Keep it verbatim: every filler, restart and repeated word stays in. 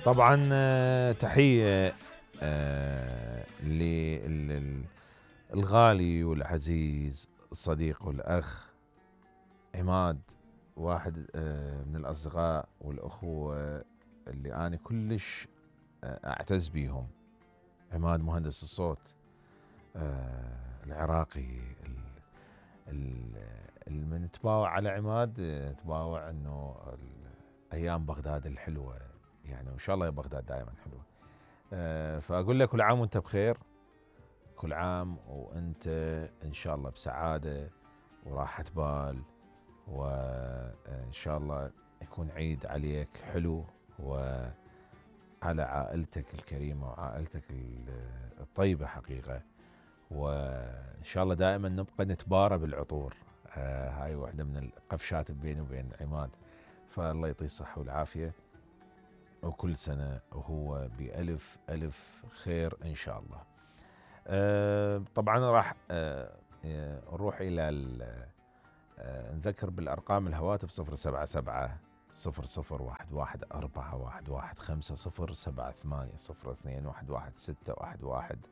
طبعا آه، تحية آه، للغالي والعزيز الصديق والأخ عماد، واحد آه، من الأصدقاء والأخوة اللي أنا كلش آه، أعتز بيهم. عماد مهندس الصوت آه، العراقي، ال- ال- اللي من تباوع على عماد آه، تباوع انه ال- ايام بغداد الحلوه، يعني وان شاء الله يا بغداد دائما حلوه. آه، فاقول لك كل عام وانت بخير، كل عام وانت ان شاء الله بسعاده وراحه بال، وان شاء الله يكون عيد عليك حلو وعلى عائلتك الكريمه وعائلتك ال- الطيبه حقيقه. وان شاء الله دائما نبقى نتبارى بالعطور. آه هاي واحده من القفشات بيني وبين عماد، فالله يعطيه الصحه والعافيه، وكل سنه وهو بألف ألف خير إن شاء الله. آه طبعا راح آه آه، نروح إلى ال- آه نذكر بالأرقام الهواتف: صفر سبعة سبعة صفر صفر واحد واحد أربعة واحد واحد خمسة صفر سبعة ثمانية صفر اثنين واحد واحد ستة واحد واحد